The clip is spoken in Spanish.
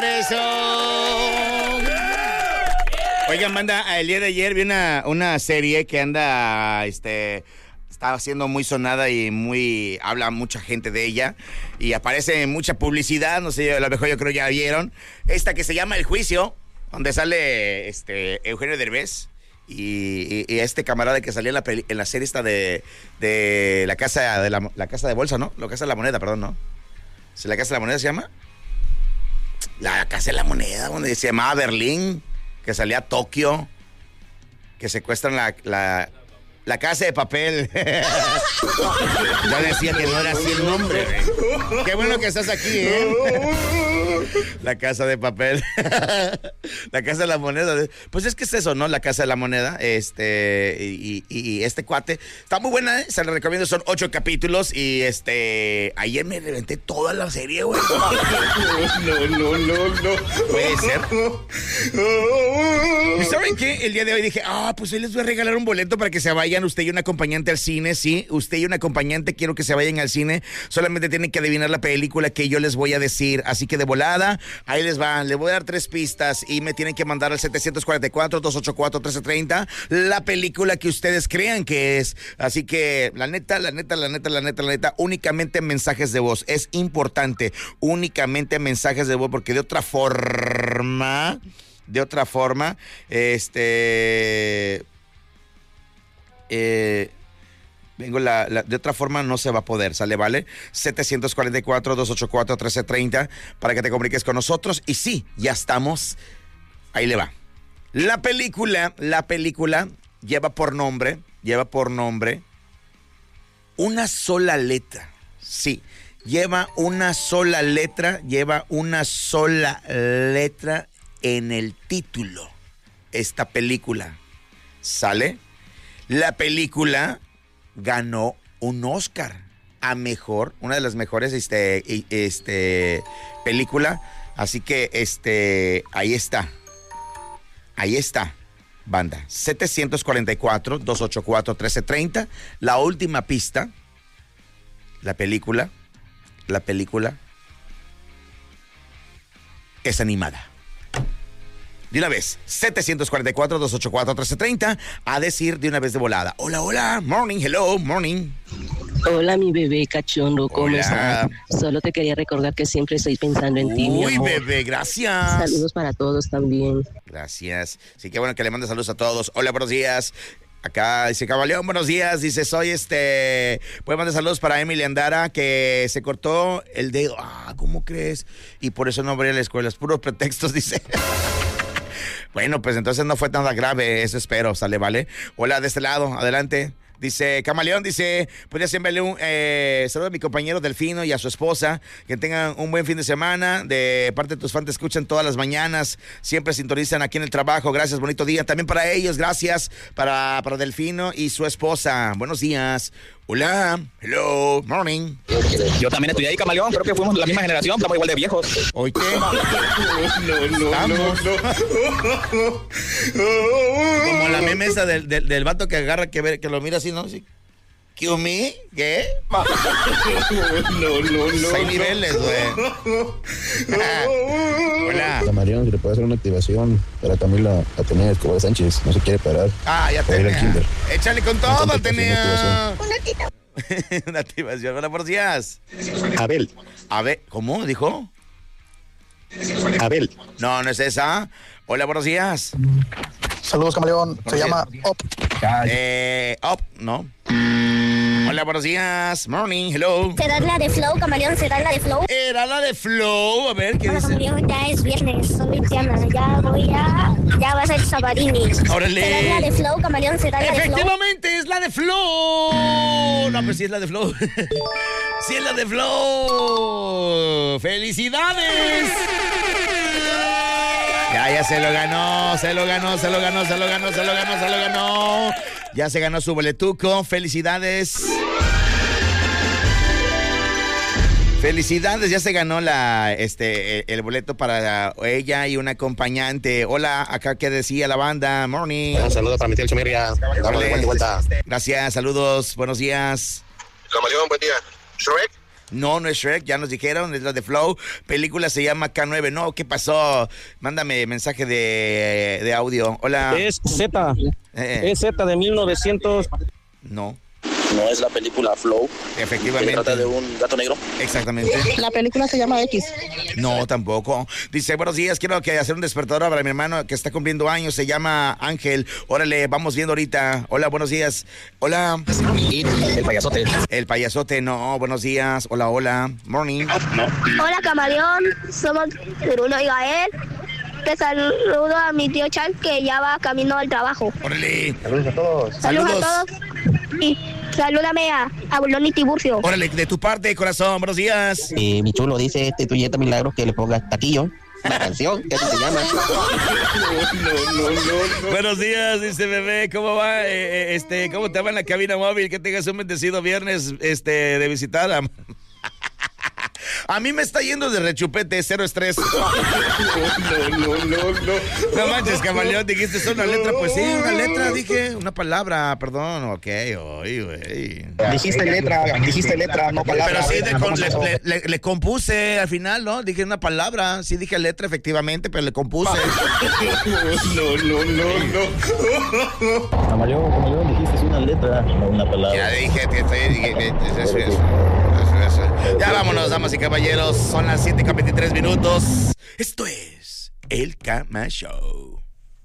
regreso. Oigan, banda, el día de ayer vi una serie que anda, estaba siendo muy sonada y habla mucha gente de ella y aparece en mucha publicidad, no sé, a lo mejor yo creo ya vieron, esta que se llama El Juicio, donde sale Eugenio Derbez y este camarada que salía en la serie esta de la casa de la casa de bolsa, ¿no? La casa de la moneda, perdón, ¿no? ¿La casa de la moneda se llama? La casa de la moneda, donde se llamaba Berlín, que salía a Tokio, que secuestran la casa de papel. Ya decía que no era así el nombre. Qué bueno que estás aquí, ¿eh? La casa de papel. La casa de la moneda. Pues es que es eso, ¿no? La casa de la moneda. Y este cuate está muy buena, ¿eh? Se la recomiendo. Son 8 capítulos. Y ayer me reventé toda la serie, güey. No. Puede ser. ¿Y saben qué? El día de hoy dije, pues hoy les voy a regalar un boleto para que se vayan usted y un acompañante al cine. Sí, usted y un acompañante quiero que se vayan al cine. Solamente tienen que adivinar la película que yo les voy a decir. Así que de volada, ahí les va. Le voy a dar 3 pistas y me tienen que mandar al 744-284-1330 la película que ustedes crean que es. Así que la neta, únicamente mensajes de voz. Es importante, únicamente mensajes de voz, porque de otra forma, de otra forma no se va a poder, ¿sale? ¿Vale? 744-284-1330 para que te comuniques con nosotros. Y sí, ya estamos. Ahí le va. La película lleva por nombre una sola letra. Sí, lleva una sola letra en el título. Esta película, ¿sale? La película ganó un Oscar a mejor, una de las mejores película. Así que ahí está, banda. 744-284-1330. La última pista. La película es animada. De una vez, 744-284-1330, a decir de una vez de volada. Hola, morning, hello, morning. Hola, mi bebé cachondo, ¿cómo estás? Solo te quería recordar que siempre estoy pensando en ti, mi amor. Uy, bebé, gracias. Saludos para todos también. Gracias. Sí, qué bueno que le mandes saludos a todos. Hola, buenos días. Acá dice Cabaleón, buenos días. Dice, puede mandar saludos para Emily Andara, que se cortó el dedo. ¿Cómo crees? Y por eso no voy a la escuela. Es puros pretextos, dice. Bueno, pues entonces no fue tan grave, eso espero, ¿sale? ¿Vale? Hola, de este lado, adelante. Dice Camaleón, podría enviarle un saludo a mi compañero Delfino y a su esposa, que tengan un buen fin de semana. De parte de tus fans te escuchan todas las mañanas, siempre sintonizan aquí en el trabajo. Gracias, bonito día. También para ellos, gracias para Delfino y su esposa. Buenos días. Hola, hello, morning. Yo también estudié ahí, Camaleón, creo que fuimos de la misma generación, estamos igual de viejos. ¿Oye qué? Como la meme esa del vato que agarra, que lo mira así, ¿no? Sí. ¿Qué me? ¿Qué? No. Hay niveles, güey. Hola. Marión, que le puede hacer una activación para Camila Atenea Escobar Sánchez. No se quiere parar. Ya tenía. Échale con todo, Atenea. Una activación. Hola, buenos días. Abel. ¿Cómo dijo? Abel. No es esa. Hola, buenos días. Saludos, Camaleón. Se llama Up. Up, ¿no? Hola, buenos días. Morning, hello. ¿Será la de Flow, Camaleón? ¿Será la de Flow? Era la de Flow. A ver, ¿qué dice? Camaleón, ya es viernes. Soy Tiana. Ya va a ser Sabarini. ¡Órale! ¿Será la de Flow, Camaleón? ¿Será la de Flow? Efectivamente, es la de Flow. No, pero sí es la de Flow. Sí es la de Flow. ¡Felicidades! Ya se lo ganó. Ya se ganó su boletuco. Felicidades. Felicidades, ya se ganó el boleto para ella y un acompañante. Hola, acá que decía la banda. Morning. Saludos para mi tío Chumirria. Damos de vuelta. Gracias, saludos, buenos días. Camaleón, buen día. ¿Shrek? No, no es Shrek, ya nos dijeron, es la de Flow. Película se llama K9. No, ¿qué pasó? Mándame mensaje de audio. Hola. Es Z. Es Z de 1900. No. No es la película Flow. Efectivamente. Que trata de un gato negro. Exactamente. La película se llama X. No, tampoco. Dice, buenos días, quiero que hacer un despertador para mi hermano que está cumpliendo años, se llama Ángel. Órale, vamos viendo ahorita. Hola, buenos días. Hola. El payasote. El payasote, no, buenos días. Hola, hola. Morning. Hola, camaleón. Somos Bruno y Gael. Te saludo a mi tío Chan que ya va camino al trabajo. Órale. Saludos a todos. Saludos a todos. Y salúdame a Bulón y Tiburcio. Órale, de tu parte, corazón, buenos días. Mi chulo dice Tuyeta Milagros que le ponga taquillo. La canción, que así se llama. Buenos días, dice bebé, ¿cómo va? ¿Cómo te va en la cabina móvil? Que tengas un bendecido viernes de visitada. A mí me está yendo de rechupete, cero estrés. No manches, camaleón, dijiste una letra. Pues sí, una letra, dije, una palabra, perdón, ok, güey. Dijiste letra, no palabra. Pero sí, le compuse al final, ¿no? Dije una palabra, sí dije letra, efectivamente, pero le compuse. Camaleón, dijiste una letra, no una palabra. Ya dije, eso. Ya vámonos, damas y caballeros. Son las 7:23 minutos. Esto es El Cama Show.